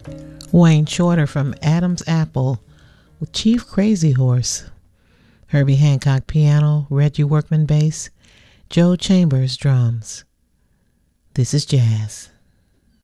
Wayne Shorter from Adam's Apple with Chief Crazy Horse. Herbie Hancock piano, Reggie Workman bass, Joe Chambers drums. This is jazz.